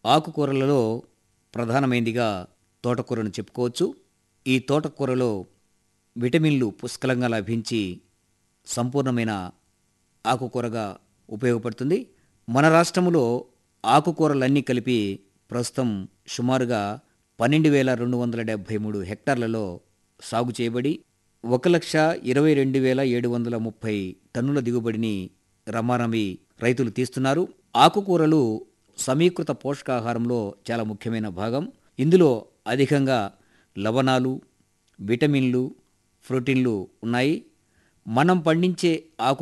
ఆకుకూరలలో ప్రధానమైనదిగా తోటకూరను చెప్పుకోవచ్చు. ఈ తోటకూరలో విటమిన్లు పుష్కలంగా లభించి సంపూర్ణమైన ఆకుకూరగా ఉపయోగపడుతుంది. మన రాష్ట్రంలో ఆకుకూరలన్నీ కలిపి ప్రస్తుతం సుమారుగా 12,273 హెక్టార్లలో సాగు చేయబడి 1,22,730 టన్నుల దిగుబడిని రమారమి రైతులు తీస్తున్నారు. ఆకుకూరలు సమీకృత పోషకాహారంలో చాలా ముఖ్యమైన భాగం. ఇందులో అధికంగా లవణాలు, విటమిన్లు, ప్రోటీన్లు ఉన్నాయి. మనం పండించే